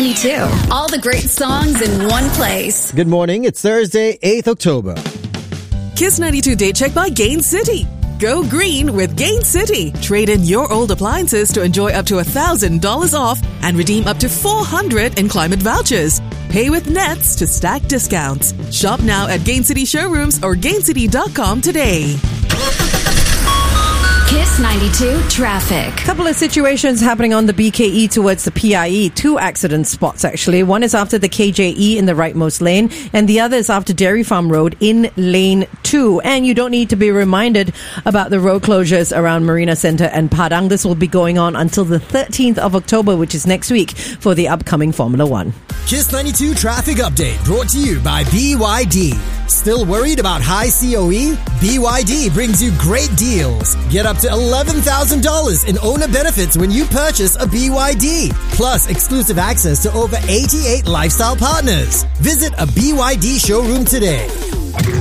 92. All the great songs in one place. Good morning. It's Thursday, 8th October. Kiss 92 Date Check by Gain City. Go green with Gain City. Trade in your old appliances to enjoy up to $1,000 off and redeem up to $400 in climate vouchers. Pay with Nets to stack discounts. Shop now at Gain City showrooms or gaincity.com today. Kiss 92 traffic. Couple of situations happening on the BKE towards the PIE. Two accident spots, actually. One is after the KJE in the rightmost lane, and the other is after Dairy Farm Road in lane 2. And you don't need to be reminded about the road closures around Marina Centre and Padang. This will be going on until the 13th of October, which is next week, for the upcoming Formula One. Kiss 92 traffic update brought to you by BYD. Still worried about high COE? BYD brings you great deals. Get up to $11,000 in owner benefits when you purchase a BYD. Plus exclusive access to over 88 lifestyle partners. Visit a BYD showroom today.